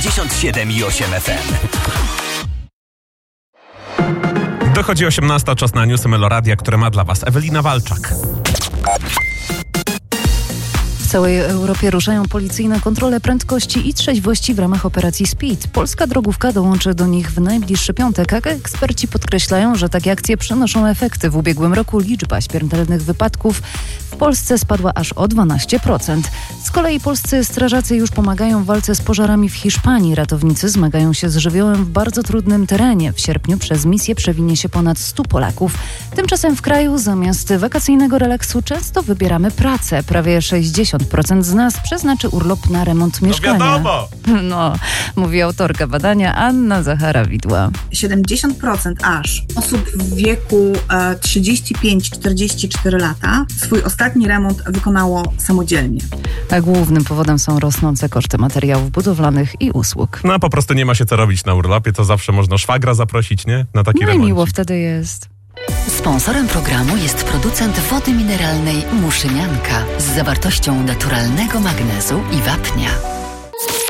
97,8 FM. Dochodzi 18, czas na newsy Meloradia, które ma dla Was Ewelina Walczak. W całej Europie ruszają policyjne kontrole prędkości i trzeźwości w ramach operacji Speed. Polska drogówka dołączy do nich w najbliższy piątek, a eksperci podkreślają, że takie akcje przynoszą efekty. W ubiegłym roku liczba śmiertelnych wypadków w Polsce spadła aż o 12%. Z kolei polscy strażacy już pomagają w walce z pożarami w Hiszpanii. Ratownicy zmagają się z żywiołem w bardzo trudnym terenie. W sierpniu przez misję przewinie się ponad 100 Polaków. Tymczasem w kraju zamiast wakacyjnego relaksu często wybieramy pracę. Prawie 60% z nas przeznaczy urlop na remont mieszkania. Wiadomo! No, mówi autorka badania Anna Zachara-Widła. 70% aż osób w wieku 35-44 lata swój ostatni remont wykonało samodzielnie. A głównym powodem są rosnące koszty materiałów budowlanych i usług. No po prostu nie ma się co robić na urlopie, to zawsze można szwagra zaprosić, nie? Na taki No i remoncik. miło wtedy jest. Sponsorem programu jest producent wody mineralnej Muszynianka z zawartością naturalnego magnezu i wapnia.